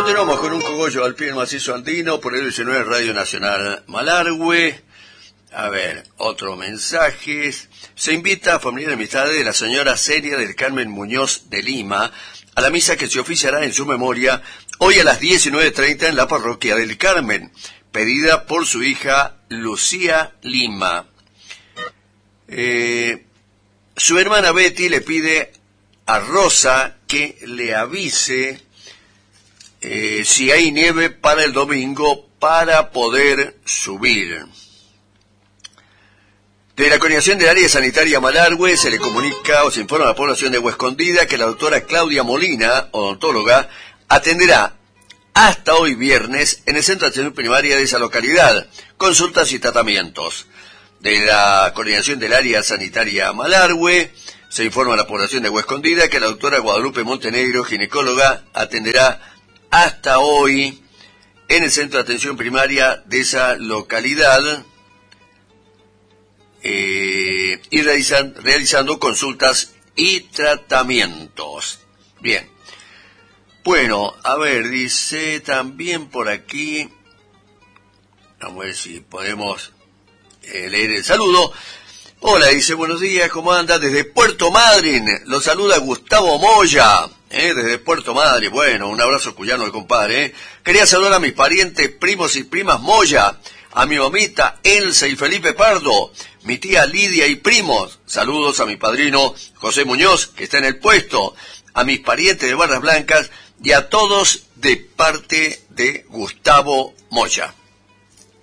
Continuamos con un cogollo al pie del macizo andino por el 19 Radio Nacional Malargüe. A ver, otros mensajes. Se invita a familia y amistades de la señora Celia del Carmen Muñoz de Lima a la misa que se oficiará en su memoria hoy a las 19:30 en la parroquia del Carmen, pedida por su hija Lucía Lima. Su hermana Betty le pide a Rosa que le avise si hay nieve para el domingo para poder subir. De la Coordinación del Área Sanitaria Malargüe se le comunica o se informa a la población de Agua Escondida que la doctora Claudia Molina, odontóloga, atenderá hasta hoy viernes en el centro de atención primaria de esa localidad, consultas y tratamientos. De la Coordinación del Área Sanitaria Malargüe se informa a la población de Agua Escondida que la doctora Guadalupe Montenegro, ginecóloga, atenderá hasta hoy en el centro de atención primaria de esa localidad y realizando consultas y tratamientos. Bien. Bueno, a ver, dice también por aquí, vamos a ver si podemos leer el saludo. Hola, dice, buenos días, ¿cómo anda? Desde Puerto Madryn, lo saluda Gustavo Moya, desde Puerto Madryn. Bueno, un abrazo cuyano al compadre, Quería saludar a mis parientes, primos y primas Moya, a mi mamita Elsa y Felipe Pardo, mi tía Lidia y primos. Saludos a mi padrino José Muñoz, que está en el puesto, a mis parientes de Barras Blancas y a todos de parte de Gustavo Moya.